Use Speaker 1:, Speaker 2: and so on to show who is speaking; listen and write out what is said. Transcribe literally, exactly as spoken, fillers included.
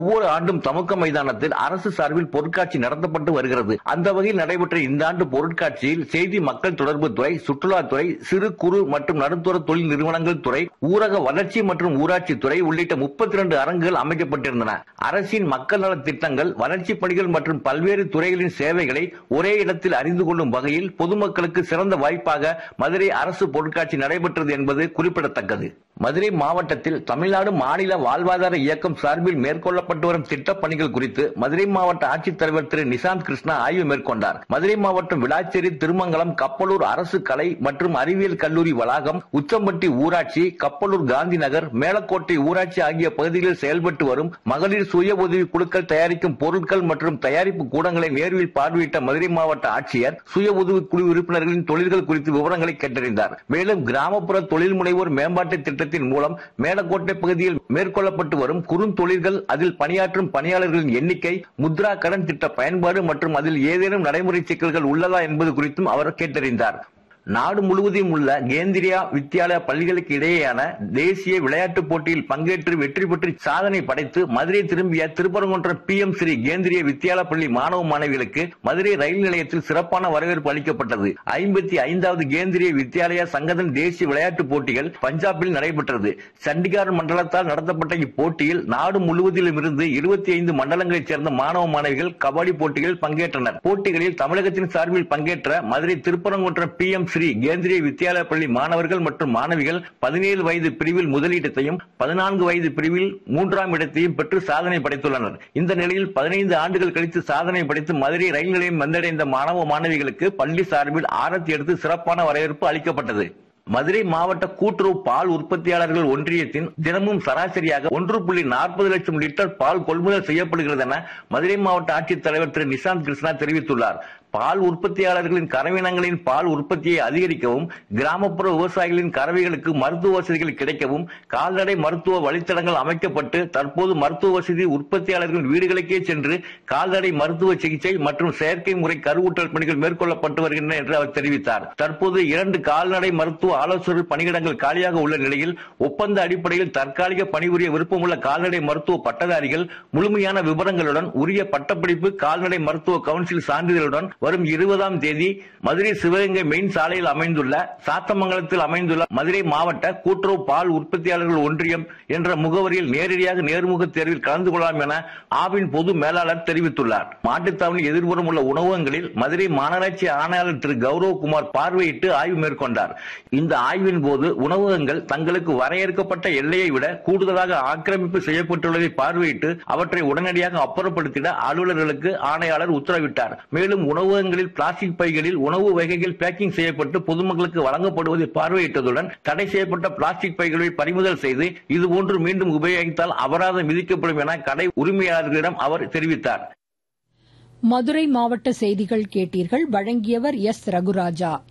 Speaker 1: ஒவ்வொரு ஆண்டும் தமுக்க மைதானத்தில் அரசு சார்பில் பொருட்காட்சி நடத்தப்பட்டு வருகிறது. அந்த வகையில் நடைபெற்ற இந்த ஆண்டு பொருட்காட்சியில் செய்தி மக்கள் தொடர்பு துறை, சுற்றுலாத்துறை, சிறு குறு மற்றும் நடுத்தர தொழில் நிறுவனங்கள் துறை, ஊரக வளர்ச்சி மற்றும் ஊராட்சி துறை உள்ளிட்ட முப்பத்தி இரண்டு அரங்குகள் அமைக்கப்பட்டிருந்தன. அரசின் மக்கள் நல திட்டங்கள், வளர்ச்சி பணிகள் மற்றும் பல்வேறு துறைகளின் சேவைகளை ஒரே இடத்தில் அறிந்து கொள்ளும் வகையில் பொதுமக்களுக்கு சிறந்த வாய்ப்பாக மதுரை அரசு பொருட்காட்சி நடைபெற்றது என்பது குறிப்பிடத்தக்கது. மதுரை மாவட்டத்தில் தமிழ்நாடு மாநில வாழ்வாதார இயக்கம் சார்பில் மேற்கொள்ளப்பட்டு வரும் திட்டப் பணிகள் குறித்து மதுரை மாவட்ட ஆட்சித்தலைவர் திரு நிசாந்த் கிருஷ்ணா ஆய்வு மேற்கொண்டார். மதுரை மாவட்டம் விளாச்சேரி, திருமங்கலம், கப்பலூர் அரசு கலை மற்றும் அறிவியல் கல்லூரி வளாகம், உச்சம்பட்டி ஊராட்சி, கப்பலூர் காந்தி நகர், மேலக்கோட்டை ஊராட்சி ஆகிய பகுதிகளில் செயல்பட்டு வரும் மகளிர் சுய உதவி குழுக்கள் தயாரிக்கும் பொருட்கள் மற்றும் தயாரிப்பு கூடங்களை நேரில் பார்வையிட்ட மதுரை மாவட்ட ஆட்சியர் சுய உதவி குழு உறுப்பினர்களின் தொழில்கள் குறித்து விவரங்களை கேட்டறிந்தார். மேலும் கிராமப்புற தொழில் முனைவோர் மேம்பாட்டு திட்டத்தின் மூலம் மேலக்கோட்டை பகுதியில் மேற்கொள்ளப்பட்டு வரும் குறுந்தொழில்கள், அதில் பணியாற்றும் பணியாளர்களின் எண்ணிக்கை, முத்ரா கடன் திட்ட பயன்பாடு மற்றும் அதில் ஏதேனும் நடைமுறை சிக்கல்கள் உள்ளதா என்பது குறித்தும் அவர் கேட்டறிந்தார். நாடு முழுவதும் உள்ள கேந்திரியா வித்யாலயா பள்ளிகளுக்கு இடையேயான தேசிய விளையாட்டுப் போட்டியில் பங்கேற்று வெற்றி பெற்று சாதனை படைத்து மதுரை திரும்பிய திருப்பரங்குன்றம் பி எம் ஸ்ரீ கேந்திரிய வித்யாலயா பள்ளி மாணவ மாணவிகளுக்கு மதுரை ரயில் நிலையத்தில் சிறப்பான வரவேற்பு அளிக்கப்பட்டது. ஐம்பத்தி ஐந்தாவது கேந்திரிய வித்யாலயா சங்கதன் தேசிய விளையாட்டுப் போட்டிகள் பஞ்சாபில் நடைபெற்றது. சண்டிகார் மண்டலத்தால் நடத்தப்பட்ட இப்போட்டியில் நாடு முழுவதிலும் இருந்து இருபத்தி ஐந்து மண்டலங்களைச் சேர்ந்த மாணவ மாணவிகள் கபடி போட்டிகளில் பங்கேற்றனர். போட்டிகளில் தமிழகத்தின் சார்பில் பங்கேற்ற மதுரை திருப்பரங்குன்றம் பி எம் ஸ்ரீ கேந்திரிய வித்யாலயா பள்ளி மாணவர்கள் மற்றும் மாணவிகள் பதினேழு வயது பிரிவில் முதலிடத்தையும் பதினான்கு வயது பிரிவில் மூன்றாம் இடத்தையும் பெற்று சாதனை படைத்துள்ளனர். இந்த நிலையில் பதினைந்து ஆண்டுகள் கழித்து சாதனை படைத்து மதுரை ரயில் நிலையம் வந்தடைந்த மாணவ மாணவிகளுக்கு பள்ளி சார்பில் ஆரத்தி எடுத்து சிறப்பான வரவேற்பு அளிக்கப்பட்டது. மதுரை மாவட்ட கூட்டுறவு பால் உற்பத்தியாளர்கள் ஒன்றியத்தின் தினமும் சராசரியாக ஒன்று புள்ளி நாற்பது லட்சம் லிட்டர் பால் கொள்முதல் செய்யப்படுகிறது என மதுரை மாவட்ட ஆட்சித்தலைவர் திரு நிசாந்த் கிருஷ்ணா தெரிவித்துள்ளார். பால் உற்பத்தியாளர்களின் கறவையினங்களின் பால் உற்பத்தியை அதிகரிக்கவும், கிராமப்புற விவசாயிகளின் கறவைகளுக்கு மருத்துவ வசதிகள் கிடைக்கவும் கால்நடை மருத்துவ வழித்தடங்கள் அமைக்கப்பட்டு தற்போது மருத்துவ வசதி உற்பத்தியாளர்களின் வீடுகளுக்கே சென்று கால்நடை மருத்துவ சிகிச்சை மற்றும் செயற்கை முறை கருவூட்டல் பணிகள் மேற்கொள்ளப்பட்டு வருகின்றன என்று அவர் தெரிவித்தார். தற்போது இரண்டு கால்நடை மருத்துவ ஆலோசகர் பணியிடங்கள் காலியாக உள்ள நிலையில் ஒப்பந்த அடிப்படையில் தற்காலிக பணிபுரிய விருப்பமுள்ள கால்நடை மருத்துவ பட்டதாரிகள் முழுமையான விவரங்களுடன் உரிய பட்டப்படிப்பு, கால்நடை மருத்துவ கவுன்சில் சான்றிதழுடன் வரும் இருபதாம் தேதி மதுரை சிவகங்கை மெயின் சாலையில் அமைந்துள்ள சாத்தமங்கலத்தில் அமைந்துள்ள மதுரை மாவட்ட கூட்டுறவு பால் உற்பத்தியாளர்கள் ஒன்றியம் என்ற முகவரியில் நேரடியாக நேர்முக தேர்வில் கலந்து கொள்ளலாம் என ஆவின் பொது மேலாளர் தெரிவித்துள்ளார். மாட்டுத்தாவணி எதிர்புறம் உள்ள உணவகங்களில் மதுரை மாநகராட்சி ஆணையாளர் திரு கௌரவகுமார் பார்வையிட்டு ஆய்வு மேற்கொண்டார். இந்த ஆய்வின் போது உணவகங்கள் தங்களுக்கு வரையறுக்கப்பட்ட எல்லையை விட கூடுதலாக ஆக்கிரமிப்பு செய்யப்பட்டுள்ளதை பார்வையிட்டு அவற்றை உடனடியாக அப்புறப்படுத்திட அலுவலர்களுக்கு ஆணையாளர் உத்தரவிட்டார். மேலும் உணவு உணவகங்களில் பிளாஸ்டிக் பைகளில் உணவு வகைகள் பேக்கிங் செய்யப்பட்டு பொதுமக்களுக்கு வழங்கப்படுவதை பார்வையிட்டதுடன் தடை செய்யப்பட்ட பிளாஸ்டிக் பைகளை பறிமுதல் செய்து இதுபோன்று மீண்டும் உபயோகித்தால் அபராதம் விதிக்கப்படும் என கடை உரிமையாளர்களிடம் அவர் தெரிவித்தார்.
Speaker 2: மதுரை மாவட்ட செய்திகள் கேட்டீர்கள். வழங்கியவர் எஸ் ரகுராஜா.